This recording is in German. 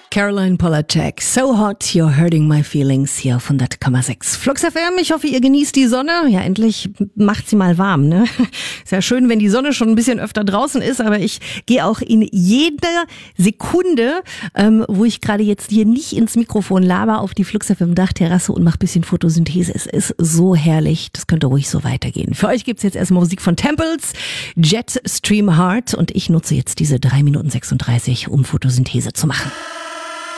Caroline Polachek, So Hot, You're Hurting My Feelings hier auf 100,6. Flux FM, ich hoffe, ihr genießt die Sonne. Ja, endlich macht sie mal warm, ne? Ist ja schön, wenn die Sonne schon ein bisschen öfter draußen ist, aber ich gehe auch in jeder Sekunde, wo ich gerade jetzt hier nicht ins Mikrofon laber, auf die Flux FM Dachterrasse und mache ein bisschen Photosynthese. Es ist so herrlich, das könnte ruhig so weitergehen. Für euch gibt's jetzt erstmal Musik von Temples, Jetstream Heart und ich nutze jetzt diese 3 Minuten 36, um Photosynthese zu machen.